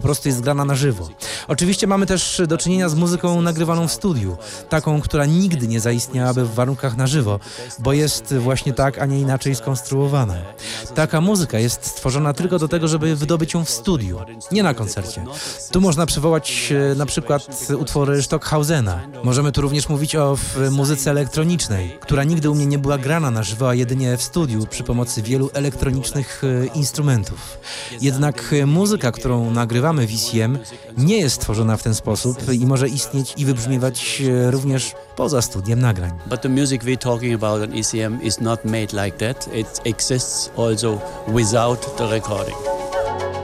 prostu jest grana na żywo. Oczywiście mamy też do czynienia z muzyką nagrywaną w studiu, taką, która nigdy nie zaistniałaby w warunkach na żywo, bo jest właśnie tak, a nie inaczej skonstruowana. Taka muzyka jest stworzona tylko do tego, żeby wydobyć ją w studiu, nie na koncercie. Tu można przywołać na przykład utwory Stockhausena. Możemy tu również mówić o muzyce elektronicznej, która nigdy u mnie nie była grana na żywo, a jedynie w studiu przy pomocy wielu elektronicznych instrumentów. Jednak muzyka, którą nagrywamy w ECM, nie jest tworzona w ten sposób i może istnieć i wybrzmiewać również poza studiem nagrań. But the music we're talking about on ECM is not made like that. It exists also without the recording.